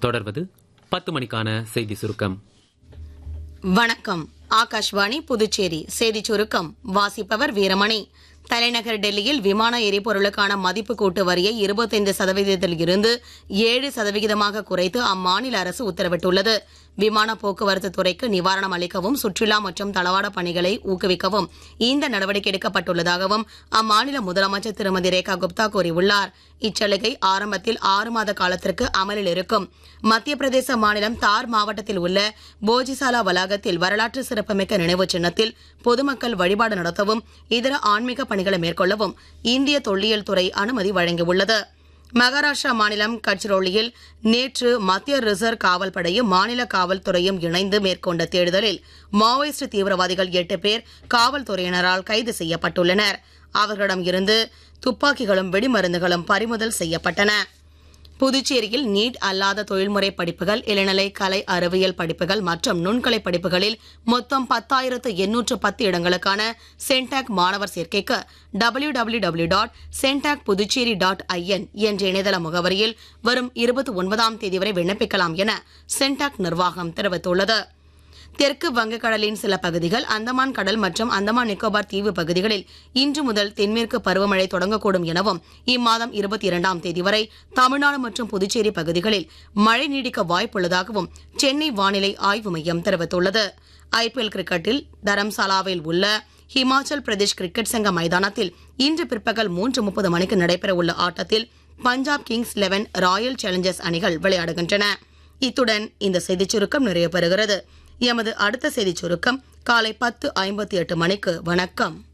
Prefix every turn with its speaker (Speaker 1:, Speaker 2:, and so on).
Speaker 1: தொடர்வது 10 மணிக்கான செய்தி சுருக்கம்.
Speaker 2: வணக்கம். ஆகாஷ்வாணி புதுச்சேரி செய்திச் சுருக்கம் வாசிப்பவர் வீரமணி. தலைநகர் டெல்லியில் விமான எரிபொருளுக்கான மதிப்பு கூட்டு வரியை 25% இருந்து 7% குறைத்து அம்மாநில அரசு உத்தரவிட்டுள்ளது. விமான போக்குவரத்து துறைக்கு நிவாரணம் அளிக்கவும் சுற்றுலா மற்றும் தளவாட பணிகளை ஊக்குவிக்கவும் இந்த நடவடிக்கை எடுக்கப்பட்டுள்ளதாகவும் அம்மாநில முதலமைச்சர் திருமதி ரேகா குப்தா கூறியுள்ளார். இச்சலுகை ஆரம்பத்தில் 6 மாத காலத்திற்கு அமலில் இருக்கும். மத்திய பிரதேச மாநிலம் தார் மாவட்டத்தில் உள்ள போஜிசாலா வளாகத்தில் வரலாற்று சிறப்புமிக்க நினைவு சின்னத்தில் பொதுமக்கள் வழிபாடு நடத்தவும் இதர ஆன்மீக பணிகளை மேற்கொள்ளவும் இந்திய தொல்லியல் துறை அனுமதி வழங்கியுள்ளது. மகாராஷ்டிரா மாநிலம் கட்ச்ரோலியில் நேற்று மத்திய ரிசர்வ் காவல் படையும் மாநில காவல்துறையும் இணைந்து மேற்கொண்ட தேடுதலில் மாவோயிஸ்ட் தீவிரவாதிகள் 8 பேர் காவல்துறையினரால் கைது செய்யப்பட்டுள்ளனர். அவர்களிடம் இருந்து துப்பாக்கிகளும் வெடிமருந்துகளும் பறிமுதல் செய்யப்பட்டன. புதுச்சேரியில் நீட் அல்லாத தொழில்முறை படிப்புகள், இளநிலை கலை அறிவியல் படிப்புகள் மற்றும் நுண்கலை படிப்புகளில் மொத்தம் 10,810 இடங்களுக்கான சென்டாக் மாணவர் சேர்க்கைக்கு www.centacpuducherry.in என்ற இணையதள முகவரியில் வரும் 29ஆம் தேதி வரை விண்ணப்பிக்கலாம் என சென்டாக் நிர்வாகம் தெரிவித்துள்ளது. தெற்கு வங்கக்கடலின் சில பகுதிகள், அந்தமான் கடல் மற்றும் அந்தமான் நிக்கோபார் தீவு பகுதிகளில் இன்று முதல் தென்மேற்கு பருவமழை தொடங்கக்கூடும் எனவும் இம்மாதம் 22ஆம் தேதி வரை தமிழ்நாடு மற்றும் புதுச்சேரி பகுதிகளில் மழை நீடிக்க வாய்ப்புள்ளதாகவும் சென்னை வானிலை ஆய்வு மையம் தெரிவித்துள்ளது. IPL கிரிக்கெட்டில் தரம்சாலாவில் உள்ள ஹிமாச்சல் பிரதேஷ் கிரிக்கெட் சங்க மைதானத்தில் இன்று பிற்பகல் 3:30 மணிக்கு நடைபெறவுள்ள ஆட்டத்தில் பஞ்சாப் கிங்ஸ் 11 ராயல் சேலஞ்சர்ஸ் அணிகள் விளையாடுகின்றன. இத்துடன் இந்த செய்திச் சுருக்கம் நிறைவு பெறுகிறது. எமது அடுத்த செய்திச் சுருக்கம் காலை 10:58 மணிக்கு. வணக்கம்.